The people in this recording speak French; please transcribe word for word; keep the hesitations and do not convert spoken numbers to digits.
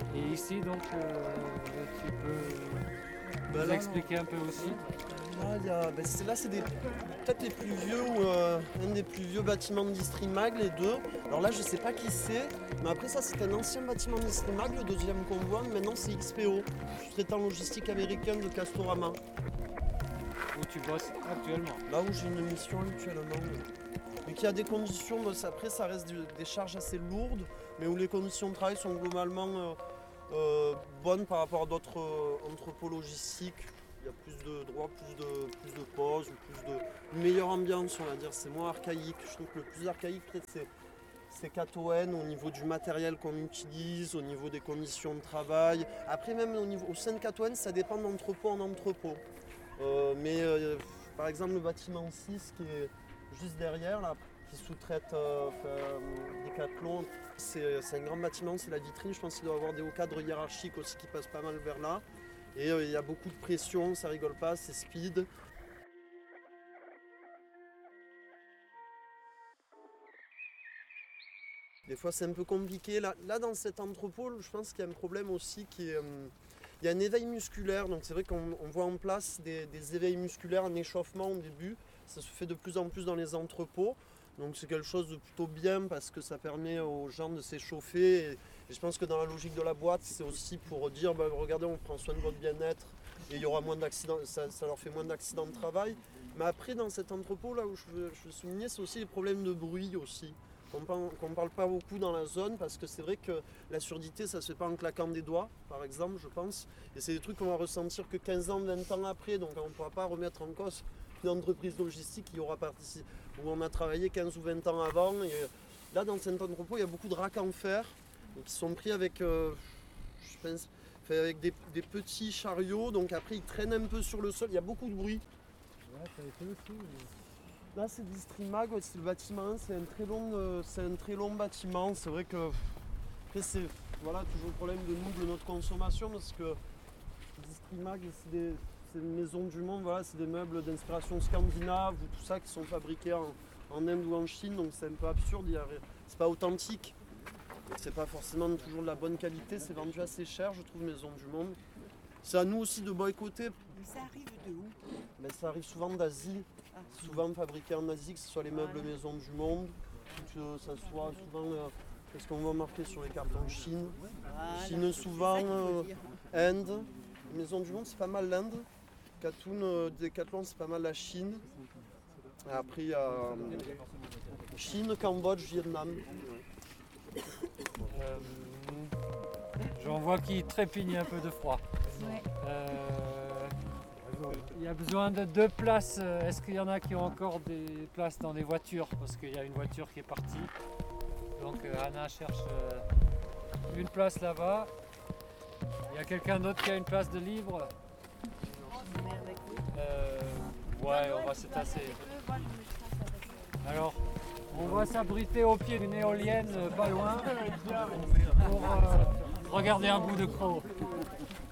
Et ici, donc, euh, tu peux Ben nous là, expliquer un peu aussi. Là, il y a- ben, c'est, là, c'est des- peut-être les plus vieux ou euh, un des plus vieux bâtiments d'Istrimag, les deux. Alors là, je sais pas qui c'est, mais après ça, c'est un ancien bâtiment d'Istrimag, le deuxième qu'on voit, mais maintenant c'est X P O, sous-traitant logistique américain de Castorama. Où tu bosses actuellement. Là où j'ai une mission actuellement. Mais qui a des conditions, ben, ça- après ça reste du- des charges assez lourdes, mais où les conditions de travail sont globalement euh, euh, bonnes par rapport à d'autres euh, entrepôts logistiques. Il y a plus de droits, plus de, plus de pauses, ou plus de une meilleure ambiance, on va dire. C'est moins archaïque. Je trouve que le plus archaïque, peut-être, c'est, c'est Catoën au niveau du matériel qu'on utilise, au niveau des conditions de travail. Après, même au, niveau, au sein de Catoën, ça dépend d'entrepôt en entrepôt. Euh, mais euh, par exemple, le bâtiment six qui est juste derrière, là, qui sous-traite euh, enfin, Decathlon, c'est, c'est un grand bâtiment, c'est la vitrine. Je pense qu'il doit y avoir des hauts cadres hiérarchiques aussi qui passent pas mal vers là. Et euh, il y a beaucoup de pression, ça rigole pas, c'est speed. Des fois c'est un peu compliqué. Là, là dans cet entrepôt, je pense qu'il y a un problème aussi qui est... Euh, il y a un éveil musculaire, donc c'est vrai qu'on on voit en place des, des éveils musculaires en échauffement au début. Ça se fait de plus en plus dans les entrepôts. Donc c'est quelque chose de plutôt bien parce que ça permet aux gens de s'échauffer. Et, et je pense que dans la logique de la boîte, c'est aussi pour dire, bah, regardez, on prend soin de votre bien-être et il y aura moins d'accidents, ça, ça leur fait moins d'accidents de travail. Mais après, dans cet entrepôt, là où je veux, je veux souligner, c'est aussi les problèmes de bruit aussi. Qu'on ne parle pas beaucoup dans la zone parce que c'est vrai que la surdité, ça se fait pas en claquant des doigts, par exemple, je pense. Et c'est des trucs qu'on va ressentir que quinze ans, vingt ans après, donc on ne pourra pas remettre en cause une entreprise logistique qui aura participé, où on a travaillé quinze ou vingt ans avant. Et là, dans cet entrepôt, il y a beaucoup de racks en fer qui sont pris avec, euh, je pense, avec des, des petits chariots. Donc après, ils traînent un peu sur le sol. Il y a beaucoup de bruit. Ouais, ça a été aussi. Mais... Là, c'est d'Istrimag, c'est le bâtiment. C'est un très long, euh, c'est un très long bâtiment. C'est vrai que après, c'est voilà, toujours le problème de nous, de notre consommation, parce que d'Istrimag, c'est des c'est une maison du monde, voilà, c'est des meubles d'inspiration scandinave ou tout ça qui sont fabriqués en, en Inde ou en Chine, donc c'est un peu absurde, il y a, c'est pas authentique, c'est pas forcément toujours de la bonne qualité, c'est vendu assez cher, je trouve, Maison du Monde. C'est à nous aussi de boycotter. Mais ça arrive de où? Mais ça arrive souvent d'Asie, ah, souvent fabriqué en Asie, que ce soit les meubles voilà. Maison du Monde, que ça soit souvent, euh, qu'est-ce qu'on voit marqué sur les cartons, Chine, voilà, Chine souvent, euh, Inde. Maison du Monde, c'est pas mal l'Inde. Katoon, euh, Decathlon, c'est pas mal la Chine. Et après, il y a euh, Chine, Cambodge, Vietnam. Euh, J'en vois qui trépigne un peu de froid. Ouais. Euh, il y a besoin de deux places. Est-ce qu'il y en a qui ont encore des places dans des voitures? Parce qu'il y a une voiture qui est partie. Donc euh, Anna cherche euh, une place là-bas. Il y a quelqu'un d'autre qui a une place de libre? euh, Ouais, on va se tasser. Alors, on va s'abriter au pied d'une éolienne pas loin pour euh, regarder un bout de croc.